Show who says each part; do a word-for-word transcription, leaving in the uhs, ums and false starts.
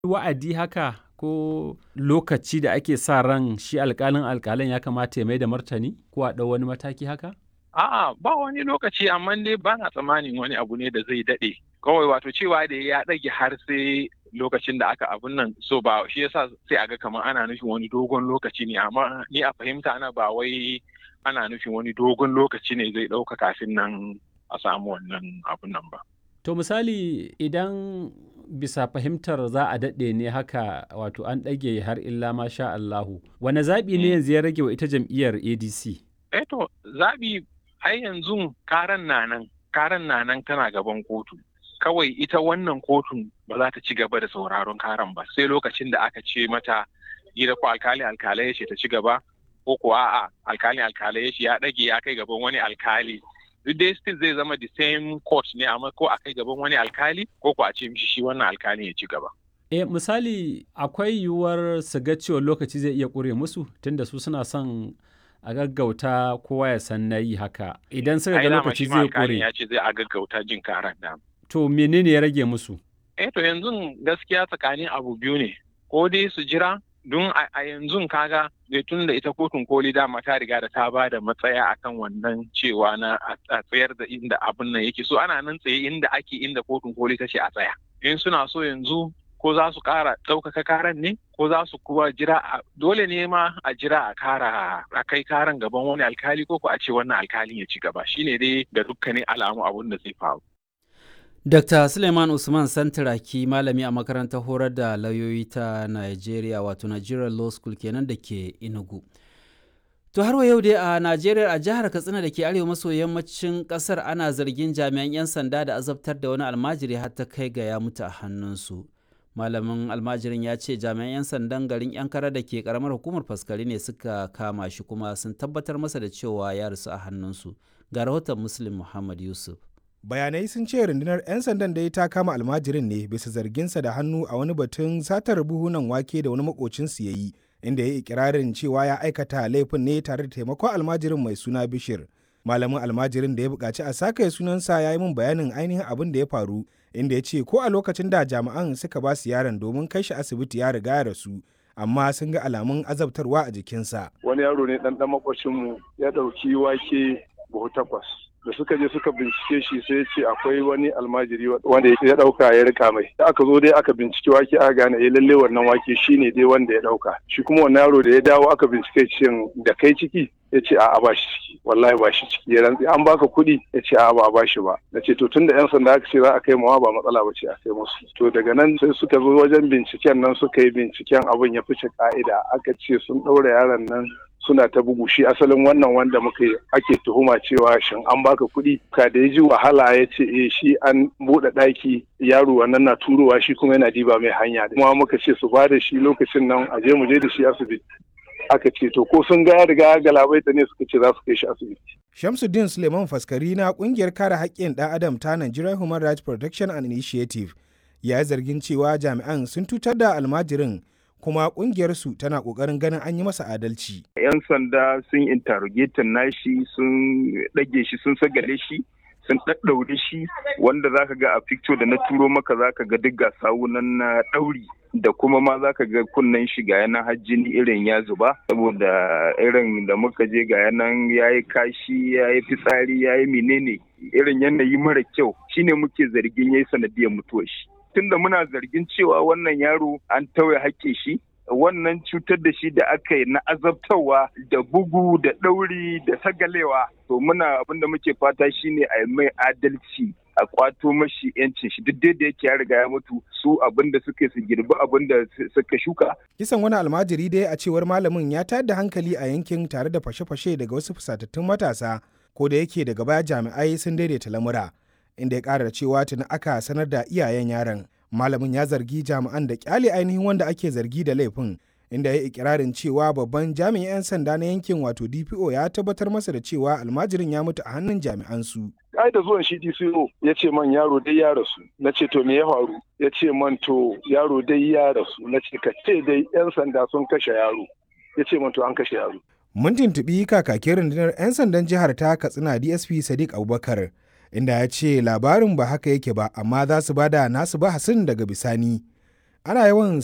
Speaker 1: wa'adi haka ko lokaci da ake sa ran shi alƙalin alƙalan ya kamata ya mai da martani ko a ɗau wani mataki haka?
Speaker 2: A'a ba wani lokaci amma dai ba na tsammanin wani abu ne da zai daɗe. Kawai wato cewa da ya ɗage har sai lokacin da aka abun nan so ba shi yasa sai a ga kamar ana nufin wani dogon lokaci ne amma ni a fahimta ana ba wai ana nufin wani dogon lokaci ne zai ɗauka kafin nan a samu wannan abun nan ba.
Speaker 1: To misali idan bisa fahimtar za a daɗe ne haka wato an ɗage har illa ma sha Allahu. Wane zaɓi ne yanzu ya rage wa ita jam'iyyar A D C?
Speaker 2: Eh to zaɓi ai yanzu karan na nan, karan na nan tana gaban kotu. Kawai ita wannan kotun ba za ta ci gaba da sauraron karan ba sai lokacin da aka ce mata gida ko alkali alkalai ya ce ta ci gaba ko ko a'a alkali alkalai ya ce ya ɗage ya kai gaban wani alkali. Duk dai still zai zama the same court ne amma ko a kai gaban wani alkali ko ko a ce mishi shi wannan alkali ya ci gaba.
Speaker 1: Eh misali akwai yiwuwar su ga cewa lokaci zai iya ƙure musu tunda su suna son a gaggauta kowa ya san na yi haka idan suka ga lokaci zai ƙure.
Speaker 2: ya ce zai a gaggauta jin karan da.
Speaker 1: To menene ya rage musu?
Speaker 2: Eh to yanzu gaskiya tsakanin abu biyu ne ko dai su jira don a yanzu kaga tun da ita kotun koli dama ta riga da ta ba da matsaya akan wannan cewa na a tsayar da inda abin nan yake so ana nan tsaye inda ake inda kotun koli ta ce a tsaya in suna so yanzu ko za su kara ɗaukaka karan ne ko za su kuwa jira dole ne ma a jira a kara a kai karan gaban wani alkali ko ko a ce wannan alkalin ya ci gaba shine dai ga dukkanin alamu abun da zai faru.
Speaker 3: Dokta Suleiman Usman Santaraki malami a makarantar horar da lauyoyi ta Najeriya wato Nigerian Law School kenan da ke Enugu. To har wa yau dai a Najeriya a jihar Katsina da ke arewa maso yammacin kasar ana zargin jami'an 'yan sanda da azabtar da wani almajiri har ta kai ga ya mutu a hannunsu. Malamin almajirin ya ce jami'an 'yan sandan garin 'yan kara da ke karamar hukumar faskari ne suka kama shi kuma sun tabbatar masa da cewa ya rasu a hannunsu. Ga rahoton Muslim Muhammad Yusuf.
Speaker 4: Bayanai sun ce rundunar 'yan sandan da ta kama almajirin ne bisa zarginsa da hannu a wani batun satar buhunan wake da wani makocinsu ya yi, inda ya yi ikirarin cewa ya aikata laifin ne tare da taimakon almajirin mai suna Bishir. Malamin almajirin da ya buƙaci a sakaye sunansa ya yi min bayanin ainihin abin da ya faru, inda ya ce ko a lokacin da jami'an suka ba su yaron domin kai shi asibiti ya riga ya rasu, amma sun ga alamun azabtarwa a jikinsa.
Speaker 5: Wani yaro ne ɗan ɗan makocinmu ya ɗauki wake buhu takwas. Da suka je suka bincike shi sai ya ce akwai wani almajiri wanda ya dauka ya rika mai da aka zo dai aka bincike wake aka gane eh lalle wannan wake shine dai wanda ya dauka shi kuma wannan yaro da ya dawo aka bincike shin da kai ciki ya ce a'a ba shi ciki wallahi ba shi ciki ya rantsi an baka kuɗi ya ce a'a ba ba shi ba na ce to tunda yan sanda aka ce za a kai mawa ba matsala ba ce a kai musu to daga nan sai suka zo wajen binciken nan suka yi binciken abin ya fice ka'ida aka ce sun ɗaura yaron nan suna ta bugu shi asalin wannan wanda muka ake tuhuma cewa shin an baka kuɗi ka da ya ji wahala ya ce eh shi an buɗe ɗaki yaro wannan na turowa shi kuma yana diba mai hanya kuma muka ce su ba da shi lokacin nan a je mu je da shi asibiti aka ce to ko sun ga ya riga galabaita ne suka ce za su kai shi asibiti.
Speaker 4: Shamsuddin Suleiman Faskari na kungiyar kare haƙƙin ɗan adam ta Nigerian Human Rights Protection and Initiative ya yi zargin cewa jami'an sun tutar da almajirin kuma kungiyarsu tana kokarin ganin an yi masa adalci.
Speaker 6: 'Yan sanda sun interrogatin nashi sun ɗage shi sun sagale shi sun ɗaɗɗaure shi wanda zaka ga a picture da na turo maka zaka ga duk ga sawunan na ɗauri da kuma ma zaka ga kunnen shi ga yanan hajjini irin ya zuba saboda irin da muka je ga yanan yayi kashi yayi fitsari yayi menene irin yanayi mara kyau shine muke zargin yayi sanadiyar mutuwar shi. Tunda muna zargin cewa wannan yaro an tauye haƙƙin shi wannan cutar da shi da aka yi na azabtarwa da bugu da ɗauri da sagalewa to muna abin da muke fata shine a yi mai adalci a kwato mashi yancin shi duk da yake ya riga ya mutu su abin da suka su girbi abin da suka shuka.
Speaker 4: Kisan wani almajiri dai a cewar malamin ya tayar da hankali a yankin tare da fashe-fashe daga wasu fusatattun matasa ko da yake daga baya jami'ai sun daidaita lamura. Inda ya ƙara cewa tuni aka sanar da iyayen yaron. Malamin ya zargi jami'an da ƙyale ainihin wanda ake zargi da laifin, inda ya yi ikirarin cewa babban jami'in 'yan sanda na yankin wato D P O ya tabbatar masa da cewa almajirin ya mutu a hannun jami'an su.
Speaker 5: Ai da zuwan shi D C O ya ce man yaro dai ya rasu. Na ce to me ya faru? Ya ce man to yaro dai ya rasu. Na ce ka ce dai 'yan sanda sun kashe yaro. Ya ce man to an kashe yaro.
Speaker 4: Mun tuntuɓi kakakin rundunar 'yan sandan jihar ta Katsina D S P Sadiq Abubakar, inda ya ce labarin ba haka yake ba amma za su bada nasu bahasin daga bisani. Ana yawan